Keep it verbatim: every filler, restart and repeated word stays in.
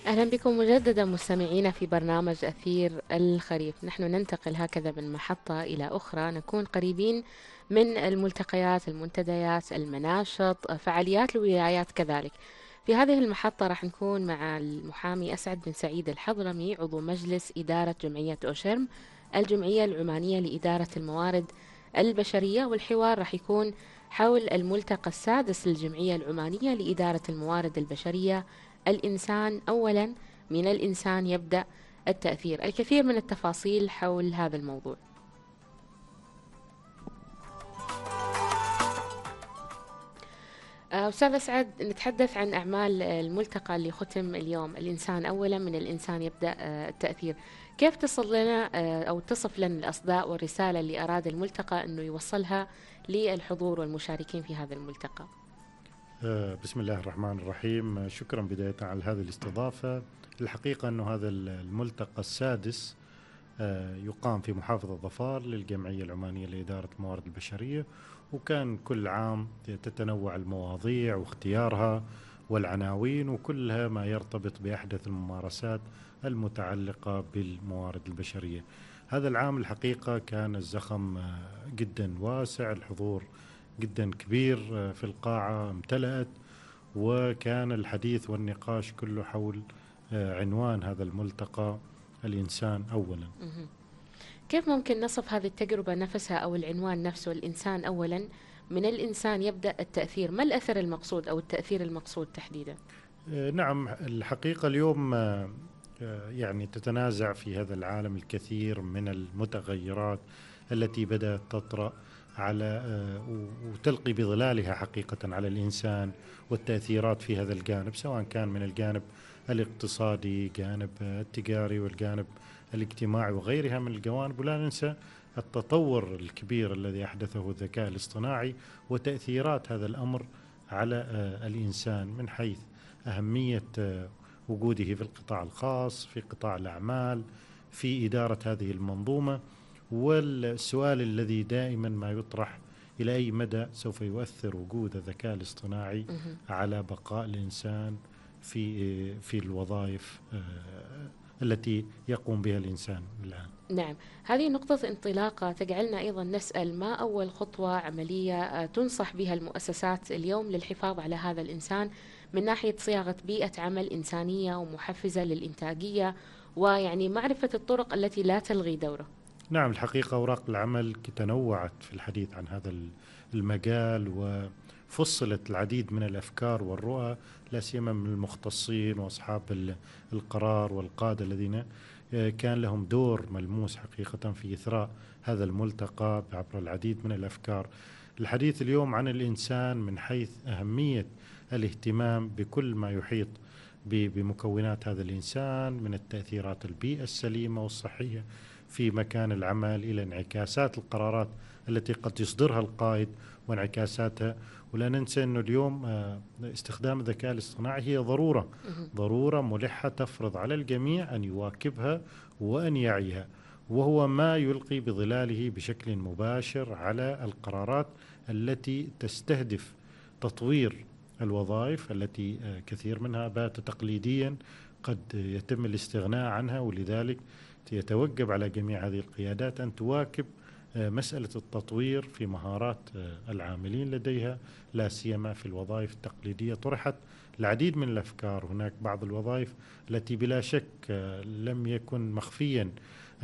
أهلا بكم مجددا مستمعينا في برنامج أثير الخريف. نحن ننتقل هكذا من محطة إلى أخرى، نكون قريبين من الملتقيات، المنتديات، المناشط، فعاليات الولايات كذلك. في هذه المحطة راح نكون مع المحامي أسعد بن سعيد الحضرمي، عضو مجلس إدارة جمعية أوشرم، الجمعية العمانية لإدارة الموارد البشرية، والحوار راح يكون حول الملتقى السادس للجمعية العمانية لإدارة الموارد البشرية، الإنسان أولا، من الإنسان يبدأ التأثير. الكثير من التفاصيل حول هذا الموضوع. آه، أستاذ أسعد، نتحدث عن أعمال الملتقى اللي ختم اليوم، الإنسان أولا، من الإنسان يبدأ آه، التأثير. كيف تصل لنا آه، أو تصف لنا الأصداء والرسالة اللي أراد الملتقى أنه يوصلها للحضور والمشاركين في هذا الملتقى؟ آه، بسم الله الرحمن الرحيم. آه، شكرا بداية على هذه الاستضافة. الحقيقة أنه هذا الملتقى السادس آه، يقام في محافظة ظفار للجمعية العمانية لإدارة الموارد البشرية، وكان كل عام تتنوع المواضيع واختيارها والعناوين، وكلها ما يرتبط بأحدث الممارسات المتعلقة بالموارد البشرية. هذا العام الحقيقة كان الزخم آه، جدا واسع، الحضور جدا كبير، آه، في القاعة امتلأت، وكان الحديث والنقاش كله حول آه، عنوان هذا الملتقى: الإنسان أولا. مهم. كيف ممكن نصف هذه التجربة نفسها أو العنوان نفسه، الإنسان أولا، من الإنسان يبدأ التأثير؟ ما الأثر المقصود أو التأثير المقصود تحديدا؟ آه، نعم، الحقيقة اليوم آه، آه، يعني تتنازع في هذا العالم الكثير من المتغيرات التي بدأت تطرأ على آه، و- وتلقي بظلالها حقيقة على الإنسان، والتأثيرات في هذا الجانب، سواء كان من الجانب الاقتصادي، جانب آه، التجاري، والجانب الاجتماعي، وغيرها من الجوانب. ولا ننسى التطور الكبير الذي أحدثه الذكاء الاصطناعي وتأثيرات هذا الأمر على آه، الإنسان، من حيث أهمية آه، وجوده في القطاع الخاص، في قطاع الأعمال، في إدارة هذه المنظومة. والسؤال الذي دائما ما يطرح: إلى أي مدى سوف يؤثر وجود الذكاء الاصطناعي مهم. على بقاء الإنسان في في الوظائف آه، التي يقوم بها الإنسان الآن؟ نعم، هذه نقطة انطلاقة تجعلنا أيضا نسأل: ما أول خطوة عملية آه، تنصح بها المؤسسات اليوم للحفاظ على هذا الإنسان، من ناحية صياغة بيئة عمل إنسانية ومحفزة للإنتاجية، ويعني معرفة الطرق التي لا تلغي دوره؟ نعم، الحقيقة أوراق العمل تنوعت في الحديث عن هذا المجال، وفصلت العديد من الأفكار والرؤى، لا سيما من المختصين وأصحاب القرار والقادة الذين آه، كان لهم دور ملموس حقيقة في إثراء هذا الملتقى عبر العديد من الأفكار. الحديث اليوم عن الإنسان من حيث أهمية الاهتمام بكل ما يحيط بمكونات هذا الإنسان، من التأثيرات البيئة السليمة والصحية في مكان العمل، إلى انعكاسات القرارات التي قد يصدرها القائد وانعكاساتها. ولا ننسى أنه اليوم آه، استخدام الذكاء الاصطناعي هي ضرورة مهم. ضرورة ملحة تفرض على الجميع أن يواكبها وأن يعيها، وهو ما يلقي بظلاله بشكل مباشر على القرارات التي تستهدف تطوير الوظائف التي آه، كثير منها بات تقليديا قد يتم الاستغناء عنها. ولذلك يتوجب على جميع هذه القيادات أن تواكب آه، مسألة التطوير في مهارات آه، العاملين لديها، لا سيما في الوظائف التقليدية. طرحت العديد من الأفكار. هناك بعض الوظائف التي بلا شك آه، لم يكن مخفيا